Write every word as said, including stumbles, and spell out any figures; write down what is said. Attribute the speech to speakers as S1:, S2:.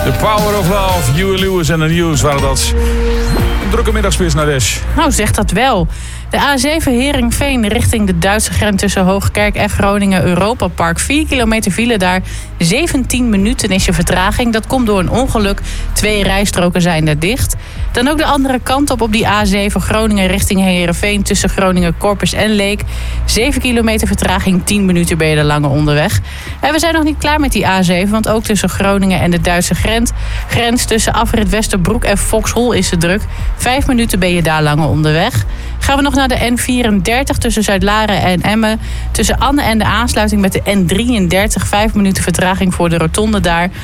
S1: The Power of Love, Huey Lewis en de News waren dat. Een drukke middagspits naar Des.
S2: Nou, zeg dat wel. De A zeven Heerenveen richting de Duitse grens tussen Hoogkerk en Groningen Europa Park. vier kilometer file daar. zeventien minuten is je vertraging. Dat komt door een ongeluk. Twee rijstroken zijn daar dicht. Dan ook de andere kant op op die A zeven Groningen richting Heerenveen tussen Groningen Corpus en Leek. zeven kilometer vertraging, tien minuten ben je er langer onderweg. En we zijn nog niet klaar met die A zeven, want ook tussen Groningen en de Duitse grens, grens tussen afrit Westerbroek en Foxhol is het druk. Vijf minuten ben je daar langer onderweg. Gaan we nog naar de N vierendertig tussen Zuidlaren en Emmen. Tussen Anne en de aansluiting met de N drieëndertig. Vijf minuten vertraging voor de rotonde daar.